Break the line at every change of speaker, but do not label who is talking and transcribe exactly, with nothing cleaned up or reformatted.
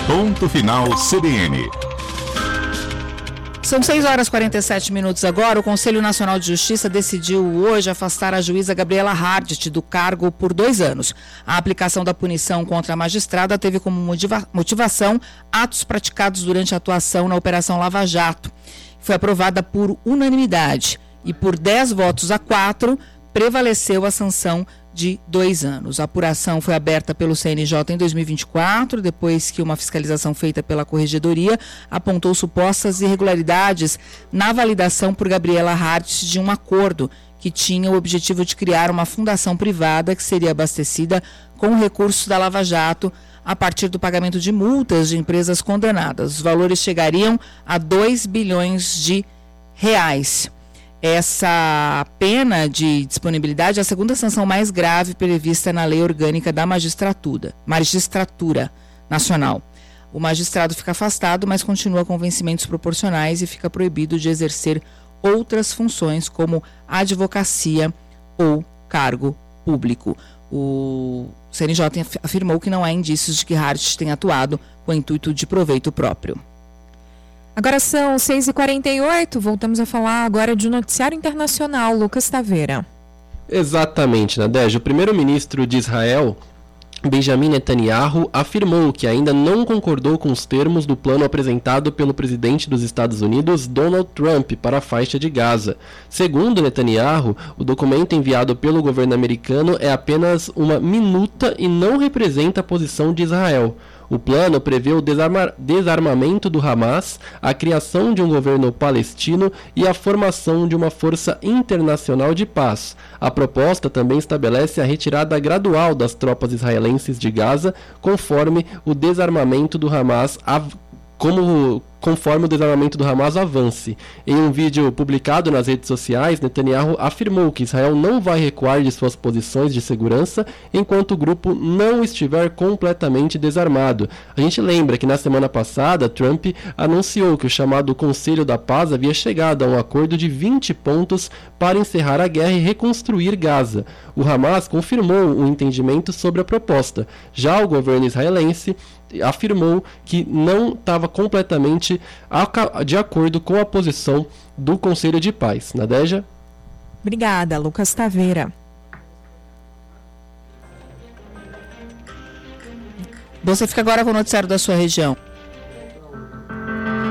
Ponto Final C B N.
São seis horas e quarenta e sete minutos agora. O Conselho Nacional de Justiça decidiu hoje afastar a juíza Gabriela Hardt do cargo por dois anos. A aplicação da punição contra a magistrada teve como motiva- motivação atos praticados durante a atuação na Operação Lava Jato. Foi aprovada por unanimidade e por dez votos a quatro prevaleceu a sanção de dois anos. A apuração foi aberta pelo C N J em dois mil e vinte e quatro, depois que uma fiscalização feita pela Corregedoria apontou supostas irregularidades na validação por Gabriela Hardt de um acordo que tinha o objetivo de criar uma fundação privada que seria abastecida com recursos da Lava Jato a partir do pagamento de multas de empresas condenadas. Os valores chegariam a dois bilhões de reais. Essa pena de disponibilidade é a segunda sanção mais grave prevista na Lei Orgânica da Magistratura, Magistratura Nacional. O magistrado fica afastado, mas continua com vencimentos proporcionais e fica proibido de exercer outras funções como advocacia ou cargo público. O C N J afirmou que não há indícios de que Hardt tenha atuado com o intuito de proveito próprio.
Agora são seis e quarenta e oito, voltamos a falar agora de noticiário internacional. Lucas Taveira.
Exatamente, Nadege. O primeiro-ministro de Israel, Benjamin Netanyahu, afirmou que ainda não concordou com os termos do plano apresentado pelo presidente dos Estados Unidos, Donald Trump, para a faixa de Gaza. Segundo Netanyahu, o documento enviado pelo governo americano é apenas uma minuta e não representa a posição de Israel. O plano prevê o desarma- desarmamento do Hamas, a criação de um governo palestino e a formação de uma força internacional de paz. A proposta também estabelece a retirada gradual das tropas israelenses de Gaza, conforme o desarmamento do Hamas av- como conforme o desarmamento do Hamas avance. Em um vídeo publicado nas redes sociais, Netanyahu afirmou que Israel não vai recuar de suas posições de segurança enquanto o grupo não estiver completamente desarmado. A gente lembra que na semana passada, Trump anunciou que o chamado Conselho da Paz havia chegado a um acordo de vinte pontos para encerrar a guerra e reconstruir Gaza. O Hamas confirmou o entendimento sobre a proposta. Já o governo israelense afirmou que não estava completamente de acordo com a posição do Conselho de Paz. Nadeja?
Obrigada, Lucas Taveira.
Você fica agora com o noticiário da sua região.